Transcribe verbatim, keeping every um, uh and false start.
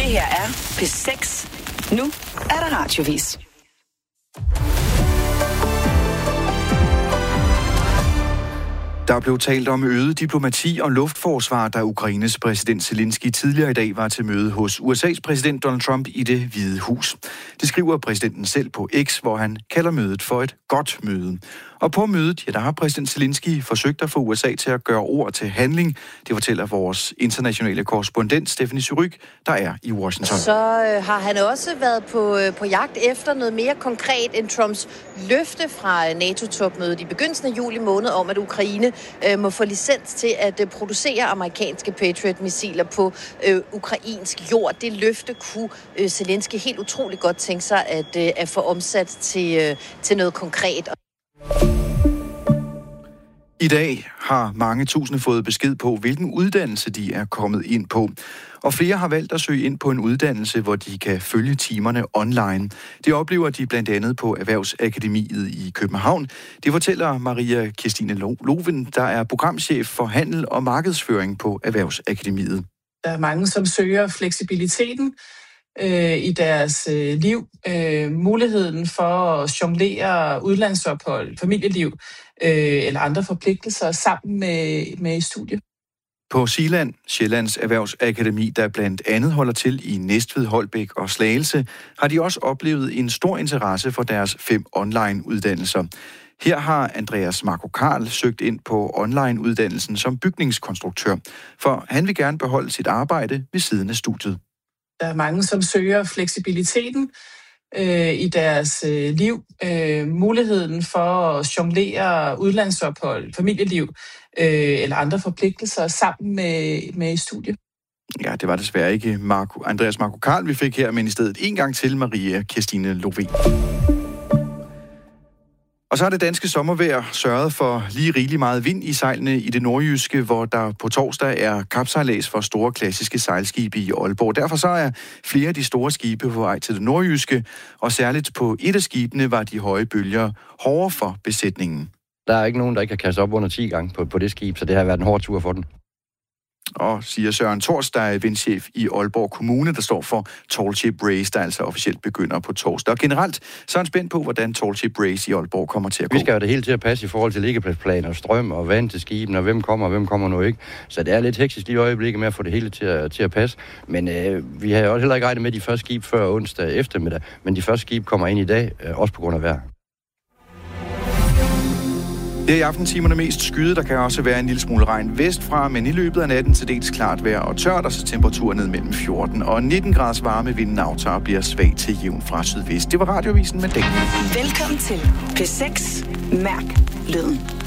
her er P seks. Nu er der radiovis. Der blev talt om øget diplomati og luftforsvar, da Ukraines præsident Zelensky tidligere i dag var til møde hos U S A's præsident Donald Trump i Det Hvide Hus. Det skriver præsidenten selv på X, hvor han kalder mødet for et godt møde. Og på mødet, ja, der har præsident Zelensky forsøgt at få U S A til at gøre ord til handling. Det fortæller vores internationale korrespondent Stephanie Suryk, der er i Washington. Så øh, har han også været på, øh, på jagt efter noget mere konkret end Trumps løfte fra NATO-topmødet i begyndelsen af juli måned om, at Ukraine øh, må få licens til at øh, producere amerikanske Patriot-missiler på øh, ukrainsk jord. Det løfte kunne øh, Zelensky helt utroligt godt tænke sig at, øh, at få omsat til, øh, til noget konkret. I dag har mange tusinde fået besked på, hvilken uddannelse de er kommet ind på. Og flere har valgt at søge ind på en uddannelse, hvor de kan følge timerne online. Det oplever de blandt andet på Erhvervsakademiet i København. Det fortæller Maria Kirstine Loven, der er programchef for handel og markedsføring på Erhvervsakademiet. Der er mange, som søger fleksibiliteten øh, i deres øh, liv. Øh, muligheden for at jonglere udlandsophold, familieliv øh, eller andre forpligtelser sammen med, med studiet. På Zealand, Sjællands Erhvervsakademi, der blandt andet holder til i Næstved, Holbæk og Slagelse, har de også oplevet en stor interesse for deres fem online-uddannelser. Her har Andreas Marco Karl søgt ind på online-uddannelsen som bygningskonstruktør, for han vil gerne beholde sit arbejde ved siden af studiet. Der er mange, som søger fleksibiliteten øh, i deres øh, liv. Øh, muligheden for at jonglere udlandsophold, familieliv øh, eller andre forpligtelser sammen med, med studiet. Ja, det var desværre ikke Marco, Andreas Marco Karl, vi fik her, men i stedet en gang til Maria Kirstine Loven. Og så har det danske sommervejr sørget for lige rigeligt meget vind i sejlene i det nordjyske, hvor der på torsdag er kapsejlads for store klassiske sejlskibe i Aalborg. Derfor så er flere af de store skibe på vej til det nordjyske, og særligt på et af skibene var de høje bølger hårdere for besætningen. Der er ikke nogen, der ikke kan kaste op under ti gange på, på det skib, så det har været en hård tur for den. Og siger Søren Thors, der er vindchef i Aalborg Kommune, der står for Tall Ship Race, der altså officielt begynder på torsdag. Og generelt så er han spændt på, hvordan Tall Ship Race i Aalborg kommer til at gå. Vi skal jo det hele til at passe i forhold til liggepladsplaner, strøm og vand til skibene, og hvem kommer og hvem kommer nu ikke. Så det er lidt hektisk lige i øjeblikket med at få det hele til at, til at passe. Men øh, vi har jo heller ikke regnet med de første skib før onsdag eftermiddag, men de første skib kommer ind i dag, øh, også på grund af vejr. Det er i aftentimerne mest skyet. Der kan også være en lille smule regn vestfra, men i løbet af natten til dels klart vejr og tørt, og så temperaturen ned mellem fjorten og nitten graders varme. Vinden aftager og bliver svag til jævn fra sydvest. Det var radiovisen med dækning. Velkommen til P seks. Mærk lyden.